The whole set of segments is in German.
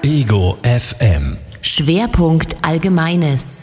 Ego FM. Schwerpunkt Allgemeines.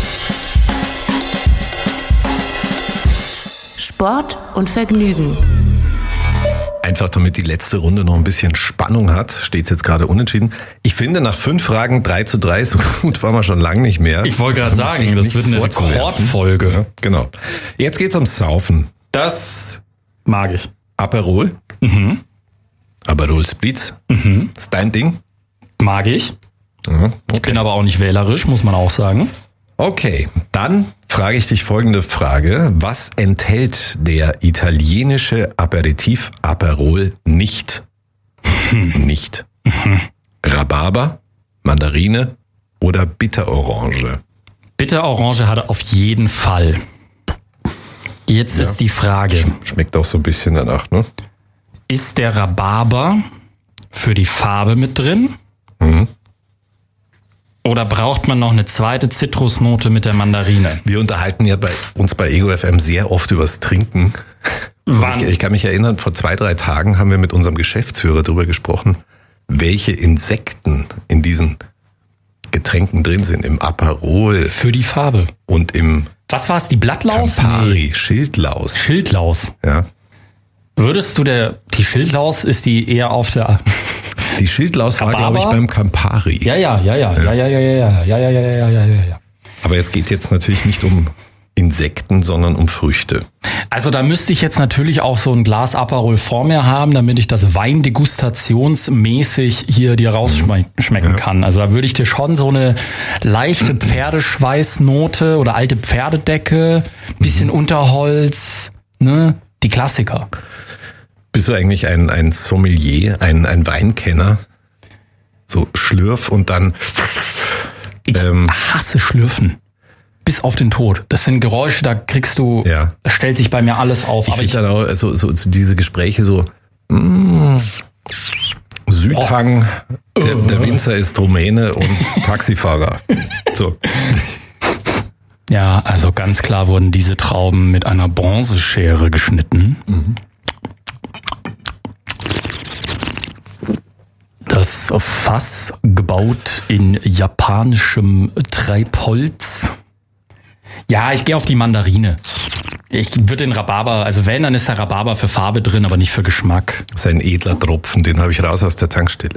Sport und Vergnügen. Einfach damit die letzte Runde noch ein bisschen Spannung hat, steht es jetzt gerade unentschieden. Ich finde, nach 5 Fragen 3:3, so gut waren wir schon lange nicht mehr. Ich wollte gerade sagen, das wird eine Rekordfolge. Ja, genau. Jetzt geht's ums Saufen. Das mag ich. Aperol. Aperol Spritz. Das ist dein Ding? Mag ich. Ja, okay. Ich bin aber auch nicht wählerisch, muss man auch sagen. Okay, dann frage ich dich folgende Frage. Was enthält der italienische Aperitif Aperol nicht? Nicht. Rhabarber, Mandarine oder Bitterorange? Bitterorange hat er auf jeden Fall. Jetzt ist die Frage. Schmeckt auch so ein bisschen danach, ne? Ist der Rhabarber für die Farbe mit drin? Oder braucht man noch eine zweite Zitrusnote mit der Mandarine? Wir unterhalten ja bei uns bei Ego FM sehr oft übers Trinken. Ich kann mich erinnern, vor 2-3 Tagen haben wir mit unserem Geschäftsführer darüber gesprochen, welche Insekten in diesen Getränken drin sind. Im Aperol. Für die Farbe. Und im Was war es, die Blattlaus? Campari, Schildlaus. Schildlaus. Ja. Würdest du die Schildlaus, ist die eher auf der... Die Schildlaus war, Rhabarber? glaube ich, beim Campari. Ja. Aber es geht jetzt natürlich nicht um Insekten, sondern um Früchte. Also da müsste ich jetzt natürlich auch so ein Glas Aperol vor mir haben, damit ich das weindegustationsmäßig hier dir rausschmecken kann. Also da würde ich dir schon so eine leichte Pferdeschweißnote oder alte Pferdedecke, bisschen Unterholz, ne, die Klassiker. Bist du eigentlich ein Sommelier, ein Weinkenner? So Schlürf und dann... Ich hasse Schlürfen. Bis auf den Tod. Das sind Geräusche, da kriegst du, da stellt sich bei mir alles auf. Ich finde dann auch so diese Gespräche so, Südhang, der Winzer ist Rumäne und Taxifahrer. So. Ja, also ganz klar wurden diese Trauben mit einer Bronzeschere geschnitten. Das Fass gebaut in japanischem Treibholz. Ja, ich gehe auf die Mandarine. Ich würde den Rhabarber, also wenn, dann ist der Rhabarber für Farbe drin, aber nicht für Geschmack. Das ist ein edler Tropfen, den habe ich raus aus der Tankstelle.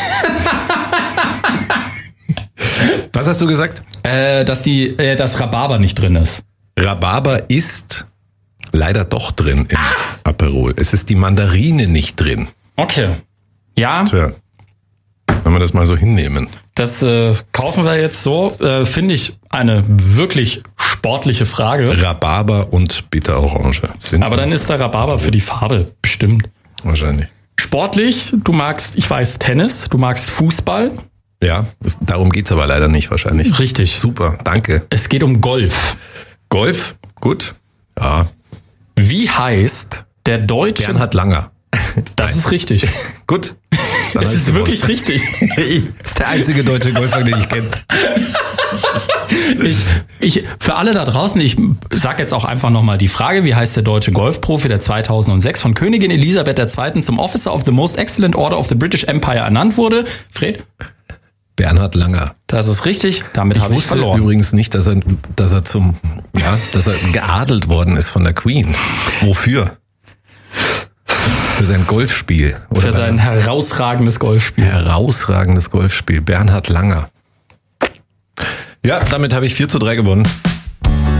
Was hast du gesagt? Dass das Rhabarber nicht drin ist. Rhabarber ist leider doch drin im Aperol. Es ist die Mandarine nicht drin. Okay. Ja. Tja, wenn wir das mal so hinnehmen. Das kaufen wir jetzt so. Finde ich eine wirklich sportliche Frage. Rhabarber und Bitterorange sind. Aber dann ist der Rhabarber für die Farbe bestimmt. Wahrscheinlich. Sportlich, du magst, ich weiß, Tennis, du magst Fußball. Ja, darum geht's aber leider nicht wahrscheinlich. Richtig. Super, danke. Es geht um Golf. Golf? Gut. Ja. Wie heißt der deutsche... Bernhard Langer. Das ist richtig. Gut. Es ist wirklich richtig. Das ist der einzige deutsche Golfer, den ich kenne. Für alle da draußen, ich sag jetzt auch einfach nochmal die Frage, wie heißt der deutsche Golfprofi, der 2006 von Königin Elisabeth II. Zum Officer of the Most Excellent Order of the British Empire ernannt wurde? Fred? Bernhard Langer. Das ist richtig, damit habe ich verloren. Ich wusste übrigens nicht, dass er geadelt worden ist von der Queen. Wofür? Für sein Golfspiel. Oder für sein herausragendes Golfspiel. Herausragendes Golfspiel. Bernhard Langer. Ja, damit habe ich 4:3 gewonnen.